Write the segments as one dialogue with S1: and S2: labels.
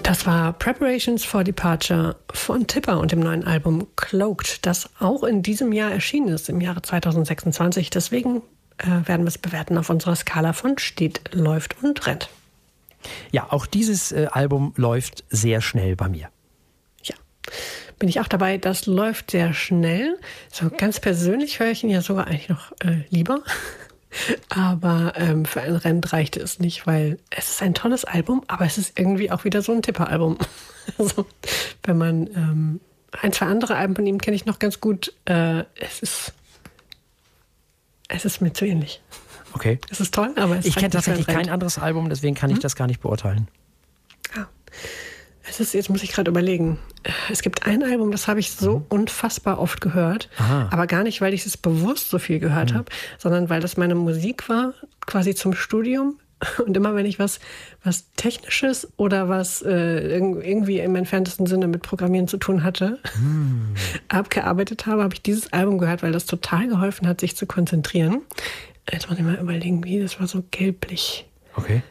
S1: Das war Preparations for Departure von Tipper und dem neuen Album Cloaked, das auch in diesem Jahr erschienen ist, im Jahre 2026. Deswegen werden wir es bewerten auf unserer Skala von steht, läuft und rennt.
S2: Ja, auch dieses Album läuft sehr schnell bei mir.
S1: Ja, bin ich auch dabei. Das läuft sehr schnell. So ganz persönlich höre ich ihn ja sogar eigentlich noch lieber. Aber für ein Rennen reichte es nicht, weil es ist ein tolles Album, aber es ist irgendwie auch wieder so ein Tipper-Album. Also, wenn man ein, zwei andere Alben von ihm kenne ich noch ganz gut. Es ist mir zu ähnlich.
S2: Okay.
S1: Es ist toll, aber
S2: ich kenne tatsächlich kein anderes Album, deswegen kann ich das gar nicht beurteilen.
S1: Ja. Jetzt muss ich gerade überlegen. Es gibt ein Album, das habe ich so unfassbar oft gehört. Aha. Aber gar nicht, weil ich es bewusst so viel gehört habe, sondern weil das meine Musik war, quasi zum Studium. Und immer wenn ich was Technisches oder was irgendwie im entferntesten Sinne mit Programmieren zu tun hatte, abgearbeitet habe, habe ich dieses Album gehört, weil das total geholfen hat, sich zu konzentrieren. Jetzt muss ich mal überlegen, wie, das war so gelblich.
S2: Okay.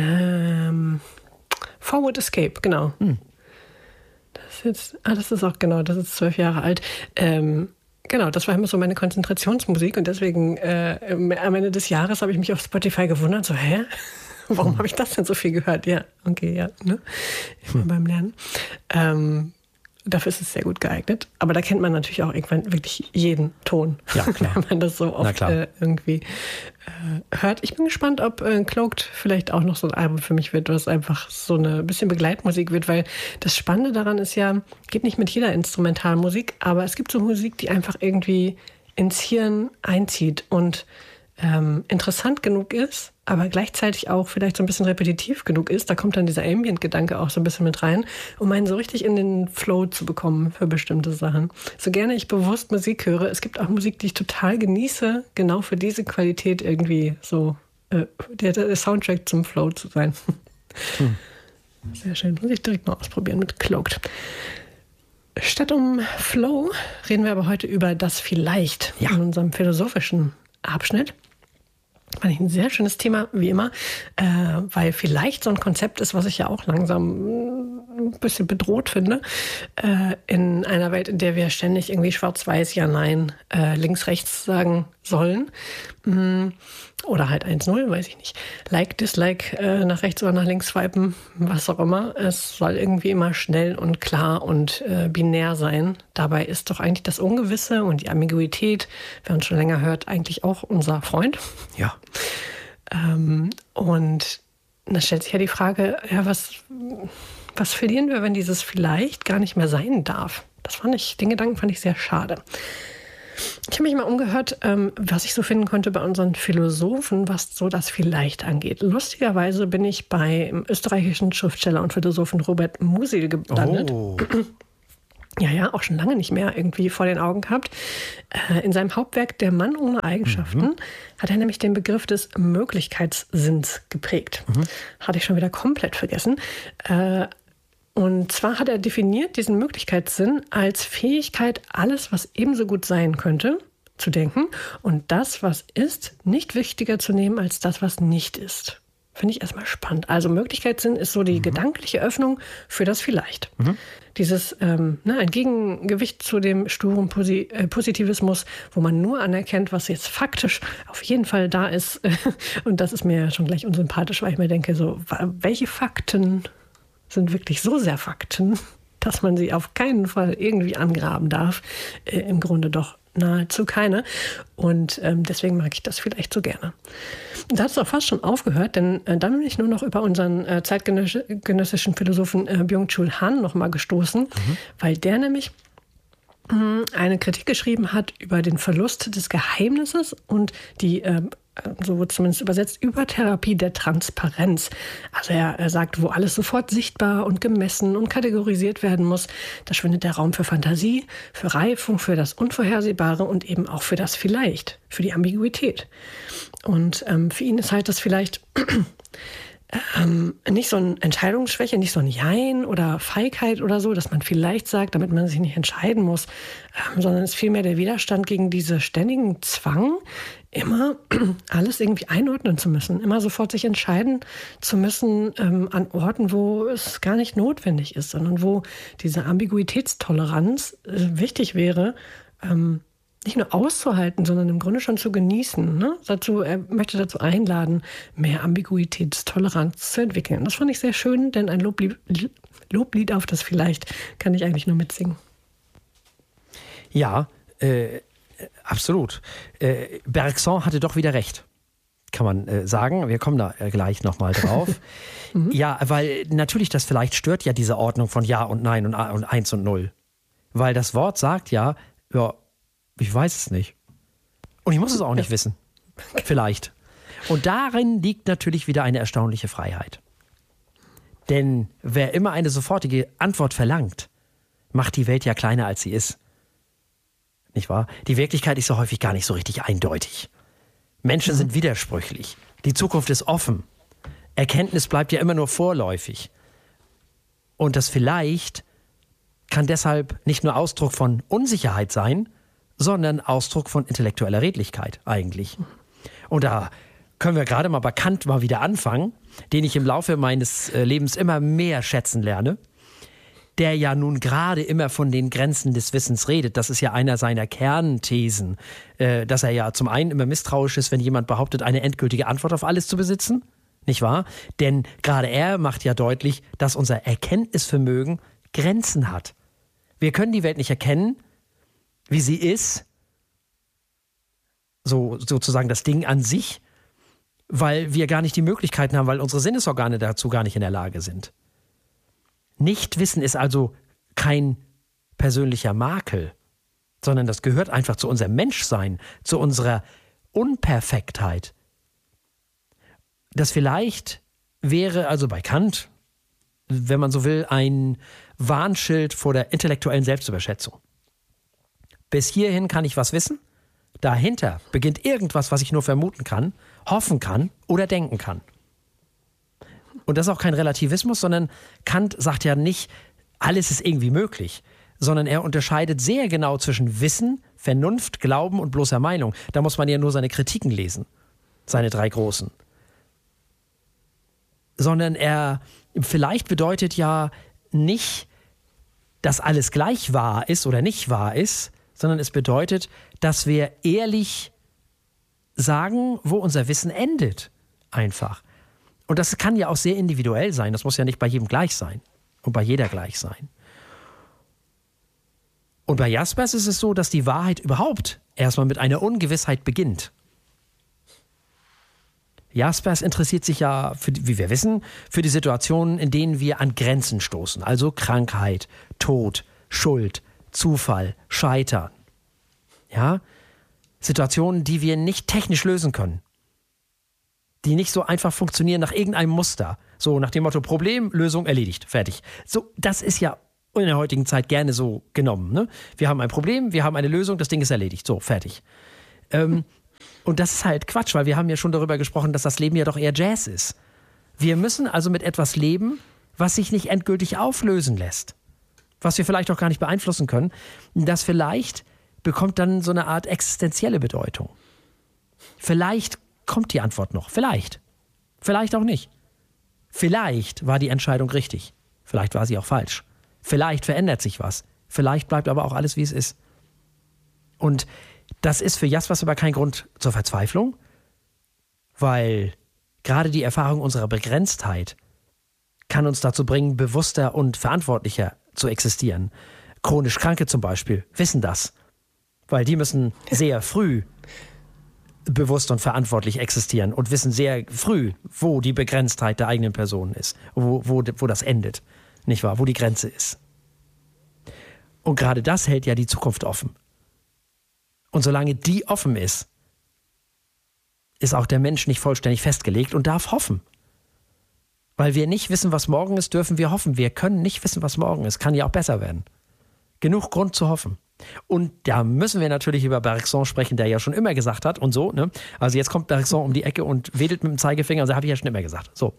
S1: Forward Escape, genau. Das ist 12 Jahre alt. Genau, das war immer so meine Konzentrationsmusik und deswegen am Ende des Jahres habe ich mich auf Spotify gewundert, so, warum habe ich das denn so viel gehört? Ja, okay, ja, ne? Immer beim Lernen. Dafür ist es sehr gut geeignet. Aber da kennt man natürlich auch irgendwann wirklich jeden Ton,
S2: ja, klar.
S1: wenn man das so oft irgendwie hört. Ich bin gespannt, ob Cloaked vielleicht auch noch so ein Album für mich wird, was einfach so eine bisschen Begleitmusik wird, weil das Spannende daran ist ja, geht nicht mit jeder Instrumentalmusik, aber es gibt so Musik, die einfach irgendwie ins Hirn einzieht und interessant genug ist, aber gleichzeitig auch vielleicht so ein bisschen repetitiv genug ist. Da kommt dann dieser Ambient-Gedanke auch so ein bisschen mit rein, um einen so richtig in den Flow zu bekommen für bestimmte Sachen. So gerne ich bewusst Musik höre, es gibt auch Musik, die ich total genieße, genau für diese Qualität irgendwie so der Soundtrack zum Flow zu sein. Sehr schön. Muss ich direkt mal ausprobieren mit Cloaked. Statt um Flow reden wir aber heute über das Vielleicht in unserem philosophischen Abschnitt. Fand ich ein sehr schönes Thema, wie immer, weil vielleicht so ein Konzept ist, was ich ja auch langsam ein bisschen bedroht finde, in einer Welt, in der wir ständig irgendwie schwarz-weiß, ja, nein, links, rechts sagen sollen. Oder halt 1-0, weiß ich nicht. Like, Dislike, nach rechts oder nach links swipen, was auch immer. Es soll irgendwie immer schnell und klar und binär sein. Dabei ist doch eigentlich das Ungewisse und die Ambiguität, wer uns schon länger hört, eigentlich auch unser Freund.
S2: Ja.
S1: Und da stellt sich ja die Frage, ja, was verlieren wir, wenn dieses vielleicht gar nicht mehr sein darf? Den Gedanken fand ich sehr schade. Ich habe mich mal umgehört, was ich so finden konnte bei unseren Philosophen, was so das Vielleicht angeht. Lustigerweise bin ich beim österreichischen Schriftsteller und Philosophen Robert Musil gelandet. Oh. Ja, auch schon lange nicht mehr irgendwie vor den Augen gehabt. In seinem Hauptwerk Der Mann ohne Eigenschaften hat er nämlich den Begriff des Möglichkeitssinns geprägt. Hatte ich schon wieder komplett vergessen. Und zwar hat er definiert diesen Möglichkeitssinn als Fähigkeit, alles, was ebenso gut sein könnte, zu denken und das, was ist, nicht wichtiger zu nehmen als das, was nicht ist. Finde ich erstmal spannend. Also Möglichkeitssinn ist so die gedankliche Öffnung für das Vielleicht. Dieses ein Gegengewicht zu dem sturen Positivismus, wo man nur anerkennt, was jetzt faktisch auf jeden Fall da ist. Und das ist mir schon gleich unsympathisch, weil ich mir denke, so, welche Fakten sind wirklich so sehr Fakten, dass man sie auf keinen Fall irgendwie angraben darf. Im Grunde doch nahezu keine. Und deswegen mag ich das vielleicht so gerne. Da hat es auch fast schon aufgehört, denn dann bin ich nur noch über unseren zeitgenössischen Philosophen Byung-Chul Han noch mal gestoßen, weil der nämlich eine Kritik geschrieben hat über den Verlust des Geheimnisses und die so wird zumindest übersetzt, Übertherapie der Transparenz. Also er sagt, wo alles sofort sichtbar und gemessen und kategorisiert werden muss, da schwindet der Raum für Fantasie, für Reifung, für das Unvorhersehbare und eben auch für das Vielleicht, für die Ambiguität. Und für ihn ist halt das vielleicht nicht so eine Entscheidungsschwäche, nicht so ein Jein oder Feigheit oder so, dass man vielleicht sagt, damit man sich nicht entscheiden muss, sondern es ist vielmehr der Widerstand gegen diesen ständigen Zwang, immer alles irgendwie einordnen zu müssen, immer sofort sich entscheiden zu müssen an Orten, wo es gar nicht notwendig ist, sondern wo diese Ambiguitätstoleranz wichtig wäre, nicht nur auszuhalten, sondern im Grunde schon zu genießen. Ne? Er möchte dazu einladen, mehr Ambiguitätstoleranz zu entwickeln. Das fand ich sehr schön, denn ein Loblied auf das Vielleicht kann ich eigentlich nur mitsingen.
S2: Ja, absolut. Bergson hatte doch wieder recht, kann man sagen. Wir kommen da gleich nochmal drauf. Ja, weil natürlich das vielleicht stört ja diese Ordnung von Ja und Nein und 1 und 0. Weil das Wort sagt ja, ich weiß es nicht. Und ich muss es auch nicht wissen. Vielleicht. Und darin liegt natürlich wieder eine erstaunliche Freiheit. Denn wer immer eine sofortige Antwort verlangt, macht die Welt ja kleiner, als sie ist. Nicht wahr? Die Wirklichkeit ist so häufig gar nicht so richtig eindeutig. Menschen sind widersprüchlich. Die Zukunft ist offen. Erkenntnis bleibt ja immer nur vorläufig. Und das Vielleicht kann deshalb nicht nur Ausdruck von Unsicherheit sein, sondern Ausdruck von intellektueller Redlichkeit eigentlich. Und da können wir gerade mal bei Kant mal wieder anfangen, den ich im Laufe meines Lebens immer mehr schätzen lerne, der ja nun gerade immer von den Grenzen des Wissens redet. Das ist ja einer seiner Kernthesen, dass er ja zum einen immer misstrauisch ist, wenn jemand behauptet, eine endgültige Antwort auf alles zu besitzen, nicht wahr? Denn gerade er macht ja deutlich, dass unser Erkenntnisvermögen Grenzen hat. Wir können die Welt nicht erkennen, wie sie ist, so sozusagen das Ding an sich, weil wir gar nicht die Möglichkeiten haben, weil unsere Sinnesorgane dazu gar nicht in der Lage sind. Nichtwissen ist also kein persönlicher Makel, sondern das gehört einfach zu unserem Menschsein, zu unserer Unperfektheit. Das Vielleicht wäre also bei Kant, wenn man so will, ein Warnschild vor der intellektuellen Selbstüberschätzung. Bis hierhin kann ich was wissen, dahinter beginnt irgendwas, was ich nur vermuten kann, hoffen kann oder denken kann. Und das ist auch kein Relativismus, sondern Kant sagt ja nicht, alles ist irgendwie möglich, sondern er unterscheidet sehr genau zwischen Wissen, Vernunft, Glauben und bloßer Meinung. Da muss man ja nur seine Kritiken lesen, seine 3 großen. Sondern vielleicht bedeutet ja nicht, dass alles gleich wahr ist oder nicht wahr ist, sondern es bedeutet, dass wir ehrlich sagen, wo unser Wissen endet. Einfach. Und das kann ja auch sehr individuell sein. Das muss ja nicht bei jedem gleich sein und bei jeder gleich sein. Und bei Jaspers ist es so, dass die Wahrheit überhaupt erstmal mit einer Ungewissheit beginnt. Jaspers interessiert sich ja, wie wir wissen, für die Situationen, in denen wir an Grenzen stoßen. Also Krankheit, Tod, Schuld, Zufall, Scheitern. Ja? Situationen, die wir nicht technisch lösen können. Die nicht so einfach funktionieren nach irgendeinem Muster. So nach dem Motto Problem, Lösung, erledigt, fertig. So, das ist ja in der heutigen Zeit gerne so genommen. Ne? Wir haben ein Problem, wir haben eine Lösung, das Ding ist erledigt. So, fertig. Und das ist halt Quatsch, weil wir haben ja schon darüber gesprochen, dass das Leben ja doch eher Jazz ist. Wir müssen also mit etwas leben, was sich nicht endgültig auflösen lässt. Was wir vielleicht auch gar nicht beeinflussen können. Das vielleicht bekommt dann so eine Art existenzielle Bedeutung. Vielleicht kommt die Antwort noch. Vielleicht. Vielleicht auch nicht. Vielleicht war die Entscheidung richtig. Vielleicht war sie auch falsch. Vielleicht verändert sich was. Vielleicht bleibt aber auch alles, wie es ist. Und das ist für Jaspers aber kein Grund zur Verzweiflung, weil gerade die Erfahrung unserer Begrenztheit kann uns dazu bringen, bewusster und verantwortlicher zu existieren. Chronisch Kranke zum Beispiel wissen das, weil die müssen sehr früh bewusst und verantwortlich existieren und wissen sehr früh, wo die Begrenztheit der eigenen Person ist, wo das endet, nicht wahr, wo die Grenze ist. Und gerade das hält ja die Zukunft offen. Und solange die offen ist, ist auch der Mensch nicht vollständig festgelegt und darf hoffen. Weil wir nicht wissen, was morgen ist, dürfen wir hoffen. Wir können nicht wissen, was morgen ist. Kann ja auch besser werden. Genug Grund zu hoffen. Und da müssen wir natürlich über Bergson sprechen, der ja schon immer gesagt hat und so. Ne? Also jetzt kommt Bergson um die Ecke und wedelt mit dem Zeigefinger. Also habe ich ja schon immer gesagt. So.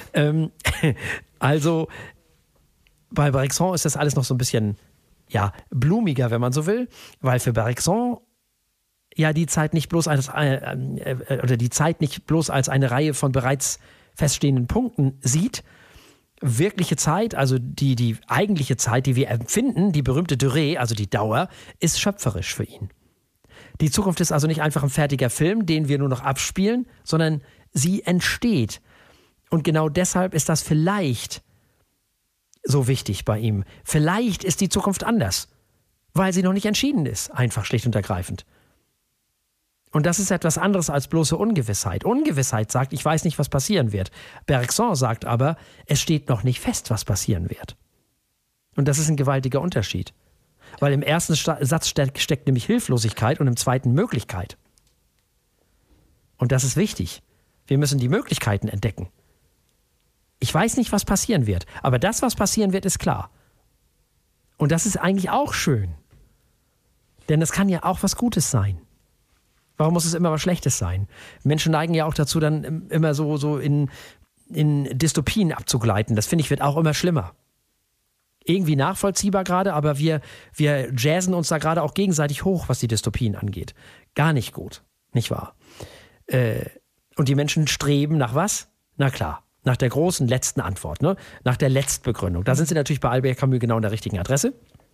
S2: Also bei Bergson ist das alles noch so ein bisschen blumiger, wenn man so will. Weil für Bergson ja die Zeit nicht bloß als eine Reihe von bereits feststehenden Punkten sieht. Wirkliche Zeit, also die eigentliche Zeit, die wir empfinden, die berühmte Durée, also die Dauer, ist schöpferisch für ihn. Die Zukunft ist also nicht einfach ein fertiger Film, den wir nur noch abspielen, sondern sie entsteht. Und genau deshalb ist das vielleicht so wichtig bei ihm. Vielleicht ist die Zukunft anders, weil sie noch nicht entschieden ist, einfach schlicht und ergreifend. Und das ist etwas anderes als bloße Ungewissheit. Ungewissheit sagt, ich weiß nicht, was passieren wird. Bergson sagt aber, es steht noch nicht fest, was passieren wird. Und das ist ein gewaltiger Unterschied. Weil im ersten Satz steckt nämlich Hilflosigkeit und im zweiten Möglichkeit. Und das ist wichtig. Wir müssen die Möglichkeiten entdecken. Ich weiß nicht, was passieren wird, aber das, was passieren wird, ist klar. Und das ist eigentlich auch schön. Denn es kann ja auch was Gutes sein. Warum muss es immer was Schlechtes sein? Menschen neigen ja auch dazu, dann immer so in Dystopien abzugleiten. Das, finde ich, wird auch immer schlimmer. Irgendwie nachvollziehbar gerade, aber wir jazzen uns da gerade auch gegenseitig hoch, was die Dystopien angeht. Gar nicht gut, nicht wahr? Und die Menschen streben nach was? Na klar, nach der großen letzten Antwort, ne? Nach der Letztbegründung. Da sind sie natürlich bei Albert Camus genau an der richtigen Adresse.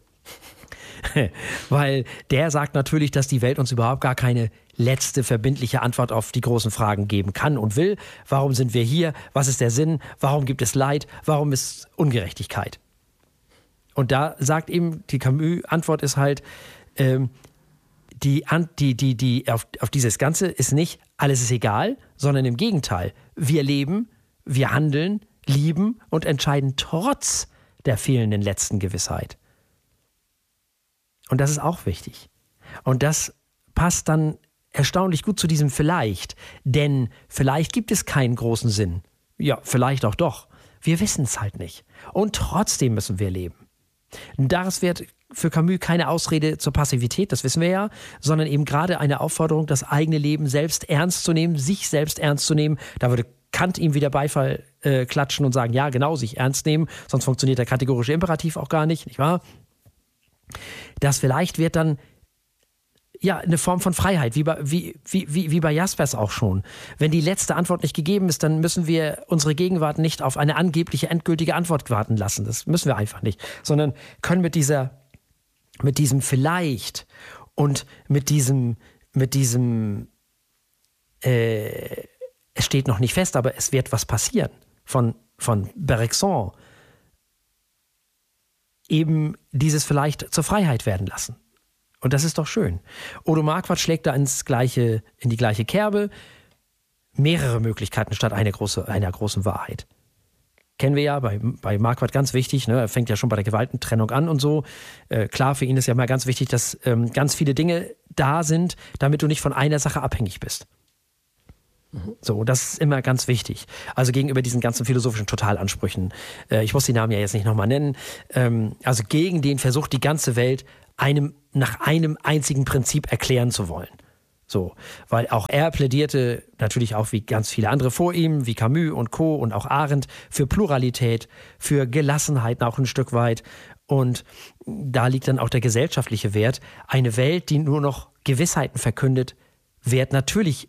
S2: Weil der sagt natürlich, dass die Welt uns überhaupt gar keine letzte verbindliche Antwort auf die großen Fragen geben kann und will. Warum sind wir hier? Was ist der Sinn? Warum gibt es Leid? Warum ist Ungerechtigkeit? Und da sagt ihm, die Camus-Antwort ist halt, auf dieses Ganze ist nicht, alles ist egal, sondern im Gegenteil. Wir leben, wir handeln, lieben und entscheiden trotz der fehlenden letzten Gewissheit. Und das ist auch wichtig. Und das passt dann erstaunlich gut zu diesem vielleicht. Denn vielleicht gibt es keinen großen Sinn. Ja, vielleicht auch doch. Wir wissen es halt nicht. Und trotzdem müssen wir leben. Daraus wird für Camus keine Ausrede zur Passivität, das wissen wir ja, sondern eben gerade eine Aufforderung, das eigene Leben selbst ernst zu nehmen, sich selbst ernst zu nehmen. Da würde Kant ihm wieder Beifall klatschen und sagen, ja genau, sich ernst nehmen, sonst funktioniert der kategorische Imperativ auch gar nicht, nicht wahr? Das vielleicht wird dann ja eine Form von Freiheit, wie bei Jaspers auch schon. Wenn die letzte Antwort nicht gegeben ist, dann müssen wir unsere Gegenwart nicht auf eine angebliche endgültige Antwort warten lassen. Das müssen wir einfach nicht. Sondern können mit diesem vielleicht und mit diesem es steht noch nicht fest, aber es wird was passieren von Bergson, eben dieses vielleicht zur Freiheit werden lassen. Und das ist doch schön. Odo Marquardt schlägt da in die gleiche Kerbe. Mehrere Möglichkeiten statt einer großen Wahrheit. Kennen wir ja bei Marquardt ganz wichtig, ne? Er fängt ja schon bei der Gewaltentrennung an und so. Klar, für ihn ist ja mal ganz wichtig, dass ganz viele Dinge da sind, damit du nicht von einer Sache abhängig bist. So, das ist immer ganz wichtig. Also gegenüber diesen ganzen philosophischen Totalansprüchen. Ich muss die Namen ja jetzt nicht nochmal nennen. Also gegen den Versuch, die ganze Welt nach einem einzigen Prinzip erklären zu wollen. So, weil auch er plädierte, natürlich auch wie ganz viele andere vor ihm, wie Camus und Co. und auch Arendt, für Pluralität, für Gelassenheit auch ein Stück weit. Und da liegt dann auch der gesellschaftliche Wert. Eine Welt, die nur noch Gewissheiten verkündet, wird natürlich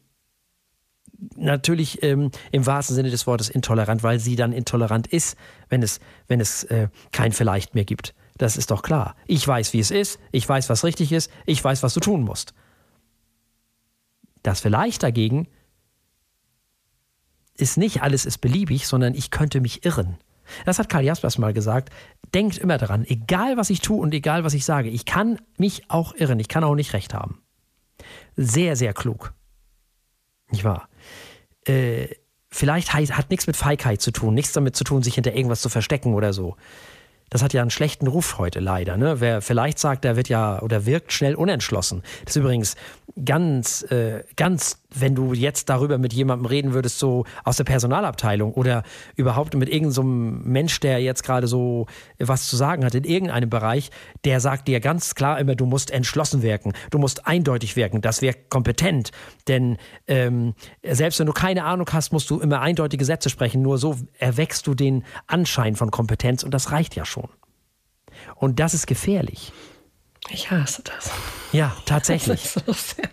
S2: im wahrsten Sinne des Wortes intolerant, weil sie dann intolerant ist, wenn es kein Vielleicht mehr gibt. Das ist doch klar. Ich weiß, wie es ist, ich weiß, was richtig ist, ich weiß, was du tun musst. Das Vielleicht dagegen ist nicht alles ist beliebig, sondern ich könnte mich irren. Das hat Karl Jaspers mal gesagt. Denkt immer daran, egal was ich tue und egal was ich sage, ich kann mich auch irren, ich kann auch nicht recht haben. Sehr, sehr klug. Nicht wahr? Vielleicht hat nichts mit Feigheit zu tun, nichts damit zu tun, sich hinter irgendwas zu verstecken oder so. Das hat ja einen schlechten Ruf heute leider. Ne? Wer vielleicht sagt, der wird ja oder wirkt schnell unentschlossen. Das ist übrigens ganz, wenn du jetzt darüber mit jemandem reden würdest, so aus der Personalabteilung oder überhaupt mit irgendeinem so Mensch, der jetzt gerade so was zu sagen hat in irgendeinem Bereich, der sagt dir ganz klar immer, du musst entschlossen wirken, du musst eindeutig wirken, das wirkt kompetent. Denn selbst wenn du keine Ahnung hast, musst du immer eindeutige Sätze sprechen. Nur so erweckst du den Anschein von Kompetenz und das reicht ja schon. Und das ist gefährlich.
S1: Ich hasse das.
S2: Ja, tatsächlich.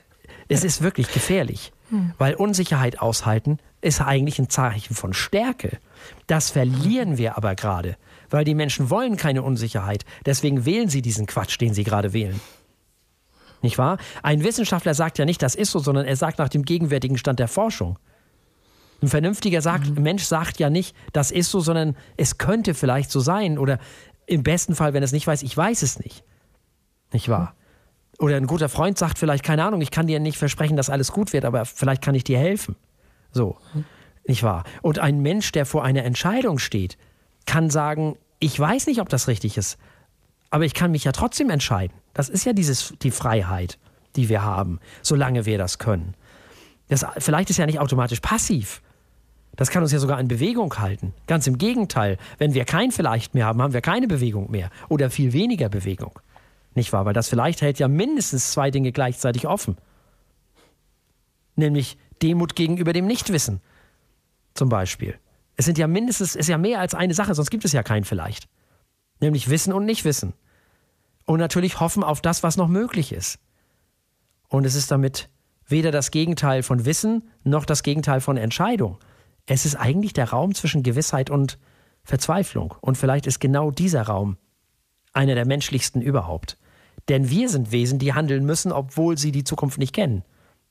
S2: Es ist wirklich gefährlich, weil Unsicherheit aushalten ist eigentlich ein Zeichen von Stärke. Das verlieren wir aber gerade, weil die Menschen wollen keine Unsicherheit. Deswegen wählen sie diesen Quatsch, den sie gerade wählen. Nicht wahr? Ein Wissenschaftler sagt ja nicht, das ist so, sondern er sagt nach dem gegenwärtigen Stand der Forschung. Ein vernünftiger Mensch sagt ja nicht, das ist so, sondern es könnte vielleicht so sein. Oder im besten Fall, wenn er es nicht weiß, ich weiß es nicht. Nicht wahr? Oder ein guter Freund sagt vielleicht, keine Ahnung, ich kann dir nicht versprechen, dass alles gut wird, aber vielleicht kann ich dir helfen. So, nicht wahr? Und ein Mensch, der vor einer Entscheidung steht, kann sagen, ich weiß nicht, ob das richtig ist, aber ich kann mich ja trotzdem entscheiden. Das ist ja die Freiheit, die wir haben, solange wir das können. Vielleicht ist ja nicht automatisch passiv. Das kann uns ja sogar in Bewegung halten. Ganz im Gegenteil, wenn wir kein Vielleicht mehr haben, haben wir keine Bewegung mehr oder viel weniger Bewegung. Nicht wahr? Weil das Vielleicht hält ja mindestens 2 Dinge gleichzeitig offen. Nämlich Demut gegenüber dem Nichtwissen. Zum Beispiel. Es ist ja mehr als eine Sache, sonst gibt es ja kein Vielleicht. Nämlich Wissen und Nichtwissen. Und natürlich hoffen auf das, was noch möglich ist. Und es ist damit weder das Gegenteil von Wissen, noch das Gegenteil von Entscheidung. Es ist eigentlich der Raum zwischen Gewissheit und Verzweiflung. Und vielleicht ist genau dieser Raum einer der menschlichsten überhaupt. Denn wir sind Wesen, die handeln müssen, obwohl sie die Zukunft nicht kennen.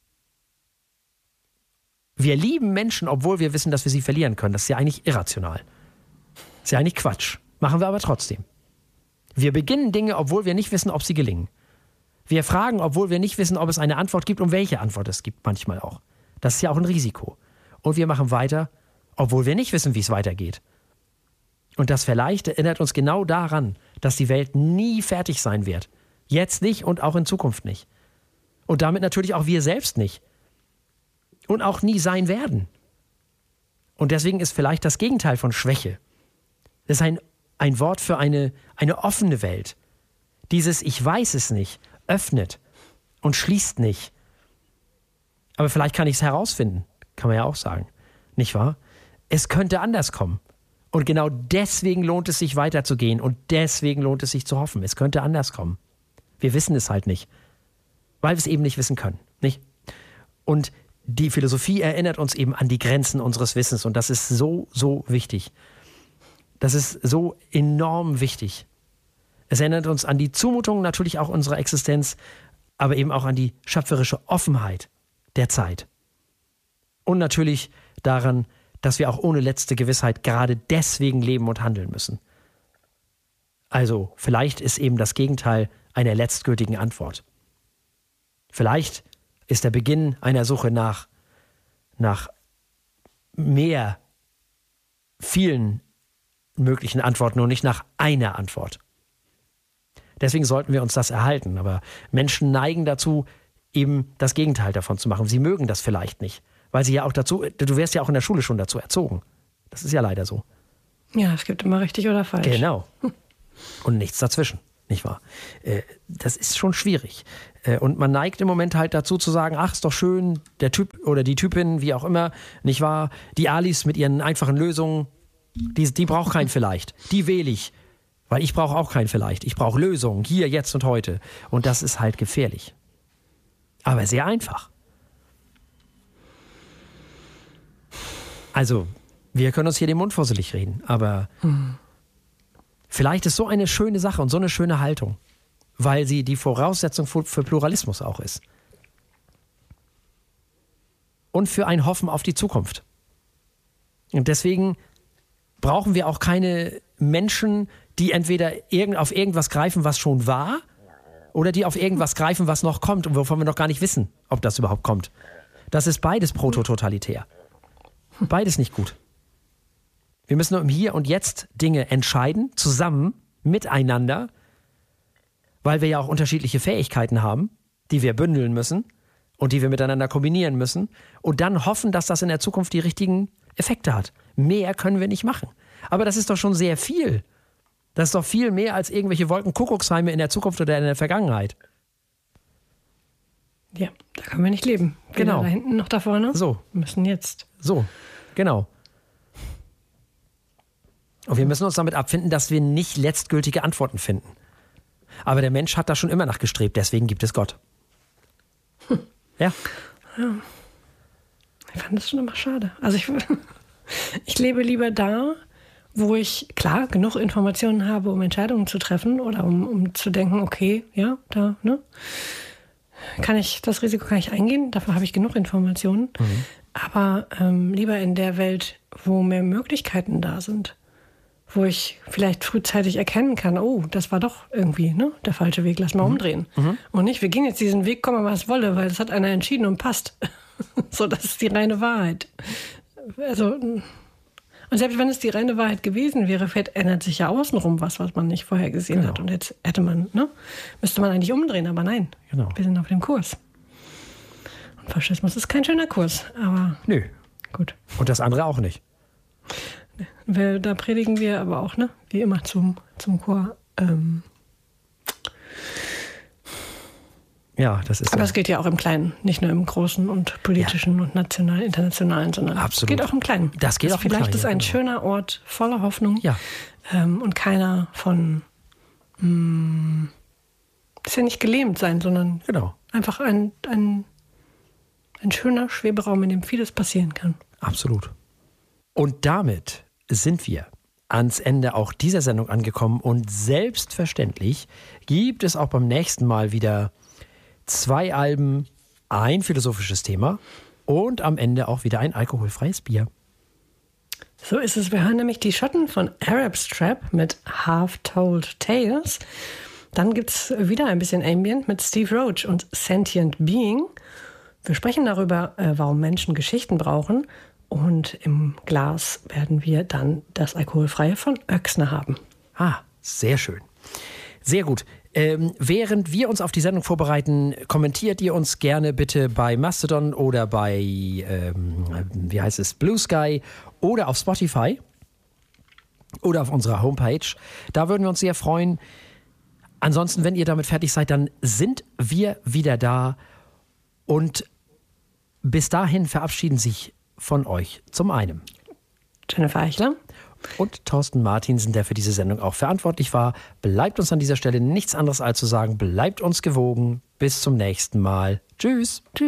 S2: Wir lieben Menschen, obwohl wir wissen, dass wir sie verlieren können. Das ist ja eigentlich irrational. Das ist ja eigentlich Quatsch. Machen wir aber trotzdem. Wir beginnen Dinge, obwohl wir nicht wissen, ob sie gelingen. Wir fragen, obwohl wir nicht wissen, ob es eine Antwort gibt und welche Antwort es gibt, manchmal auch. Das ist ja auch ein Risiko. Und wir machen weiter, obwohl wir nicht wissen, wie es weitergeht. Und das Vielleicht erinnert uns genau daran, dass die Welt nie fertig sein wird. Jetzt nicht und auch in Zukunft nicht. Und damit natürlich auch wir selbst nicht. Und auch nie sein werden. Und deswegen ist vielleicht das Gegenteil von Schwäche. Das ist ein Wort für eine offene Welt. Dieses Ich weiß es nicht öffnet und schließt nicht. Aber vielleicht kann ich es herausfinden. Kann man ja auch sagen. Nicht wahr? Es könnte anders kommen. Und genau deswegen lohnt es sich weiterzugehen und deswegen lohnt es sich zu hoffen. Es könnte anders kommen. Wir wissen es halt nicht, weil wir es eben nicht wissen können. Nicht? Und die Philosophie erinnert uns eben an die Grenzen unseres Wissens und das ist so, so wichtig. Das ist so enorm wichtig. Es erinnert uns an die Zumutung natürlich auch unserer Existenz, aber eben auch an die schöpferische Offenheit der Zeit. Und natürlich daran, dass wir auch ohne letzte Gewissheit gerade deswegen leben und handeln müssen. Also vielleicht ist eben das Gegenteil einer letztgültigen Antwort. Vielleicht ist der Beginn einer Suche nach vielen möglichen Antworten und nicht nach einer Antwort. Deswegen sollten wir uns das erhalten. Aber Menschen neigen dazu, eben das Gegenteil davon zu machen. Sie mögen das vielleicht nicht. Weil sie ja auch du wirst ja auch in der Schule schon dazu erzogen. Das ist ja leider so.
S1: Ja, es gibt immer richtig oder falsch.
S2: Genau. Und nichts dazwischen, nicht wahr? Das ist schon schwierig. Und man neigt im Moment halt dazu zu sagen, ach, ist doch schön, der Typ oder die Typin, wie auch immer, nicht wahr? Die Alis mit ihren einfachen Lösungen, die braucht kein Vielleicht. Die wähle ich. Weil ich brauche auch kein Vielleicht. Ich brauche Lösungen, hier, jetzt und heute. Und das ist halt gefährlich. Aber sehr einfach. Also, wir können uns hier den Mund fusselig reden, aber vielleicht ist so eine schöne Sache und so eine schöne Haltung, weil sie die Voraussetzung für Pluralismus auch ist. Und für ein Hoffen auf die Zukunft. Und deswegen brauchen wir auch keine Menschen, die entweder auf irgendwas greifen, was schon war, oder die auf irgendwas greifen, was noch kommt und wovon wir noch gar nicht wissen, ob das überhaupt kommt. Das ist beides protototalitär. Beides nicht gut. Wir müssen nur im Hier und Jetzt Dinge entscheiden, zusammen, miteinander, weil wir ja auch unterschiedliche Fähigkeiten haben, die wir bündeln müssen und die wir miteinander kombinieren müssen und dann hoffen, dass das in der Zukunft die richtigen Effekte hat. Mehr können wir nicht machen. Aber das ist doch schon sehr viel. Das ist doch viel mehr als irgendwelche Wolkenkuckucksheime in der Zukunft oder in der Vergangenheit.
S1: Ja, da können wir nicht leben. Weder
S2: Genau.
S1: da hinten noch da vorne.
S2: So.
S1: Wir müssen jetzt.
S2: So, genau. Und wir müssen uns damit abfinden, dass wir nicht letztgültige Antworten finden. Aber der Mensch hat da schon immer nachgestrebt, deswegen gibt es Gott. Ja.
S1: Ich fand das schon immer schade. Also ich lebe lieber da, wo ich, klar, genug Informationen habe, um Entscheidungen zu treffen oder um zu denken, okay, ja, da, ne? Das Risiko kann ich eingehen, dafür habe ich genug Informationen. Aber lieber in der Welt, wo mehr Möglichkeiten da sind. Wo ich vielleicht frühzeitig erkennen kann, oh, das war doch irgendwie der falsche Weg, lass mal umdrehen. Und nicht, wir gehen jetzt diesen Weg, komme was wolle, weil das hat einer entschieden und passt. So, das ist die reine Wahrheit. Also, und selbst wenn es die reine Wahrheit gewesen wäre, vielleicht ändert sich ja außenrum was man nicht vorher gesehen hat. Und jetzt müsste man eigentlich umdrehen, aber nein, wir sind auf dem Kurs. Und Faschismus ist kein schöner Kurs, aber
S2: Nö.
S1: Gut.
S2: Und das andere auch nicht.
S1: Da predigen wir aber auch, wie immer zum Chor.
S2: Ja, das ist
S1: aber es geht ja auch im Kleinen, nicht nur im Großen und Politischen und National, Internationalen, sondern es geht auch im Kleinen.
S2: Das geht auch im Kleinen.
S1: Vielleicht ist ein schöner Ort voller Hoffnung und keiner von, ist ja nicht gelähmt sein, sondern einfach ein schöner Schweberaum, in dem vieles passieren kann.
S2: Absolut. Und damit sind wir ans Ende auch dieser Sendung angekommen und selbstverständlich gibt es auch beim nächsten Mal wieder 2 Alben, ein philosophisches Thema und am Ende auch wieder ein alkoholfreies Bier.
S1: So ist es. Wir hören nämlich die Schotten von Arab Strap mit Half-Told Tales. Dann gibt es wieder ein bisschen Ambient mit Steve Roach und Sentient Being. Wir sprechen darüber, warum Menschen Geschichten brauchen. Und im Glas werden wir dann das Alkoholfreie von Oechsner haben.
S2: Sehr schön. Sehr gut. Während wir uns auf die Sendung vorbereiten, kommentiert ihr uns gerne bitte bei Mastodon oder bei, Blue Sky oder auf Spotify oder auf unserer Homepage. Da würden wir uns sehr freuen. Ansonsten, wenn ihr damit fertig seid, dann sind wir wieder da. Und bis dahin verabschieden sich von euch zum einen
S1: Jennifer Eichler
S2: und Thorsten Martinsen, der für diese Sendung auch verantwortlich war. Bleibt uns an dieser Stelle nichts anderes als zu sagen, bleibt uns gewogen. Bis zum nächsten Mal. Tschüss.
S1: Tschüss.